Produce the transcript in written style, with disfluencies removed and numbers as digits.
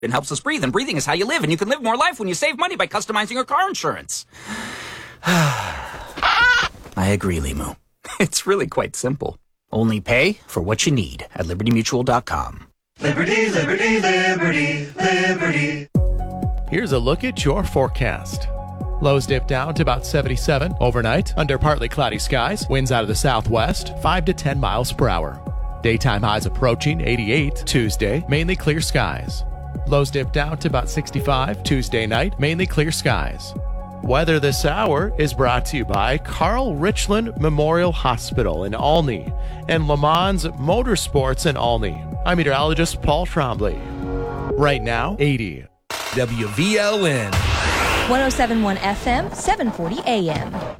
It helps us breathe, and breathing is how you live, and you can live more life when you save money by customizing your car insurance. I agree, Limu. It's really quite simple. Only pay for what you need at LibertyMutual.com. Liberty, liberty, liberty, liberty. Here's a look at your forecast. Lows dip down to about 77 overnight under partly cloudy skies. Winds out of the southwest, 5 to 10 miles per hour. Daytime highs approaching 88 Tuesday, mainly clear skies. Lows dip down to about 65 Tuesday night, mainly clear skies. Weather this hour is brought to you by Carl Richland Memorial Hospital in Olney and Le Mans Motorsports in Olney. I'm meteorologist Paul Trombley. Right now, 80. WVLN. 107.1 FM, 740 AM.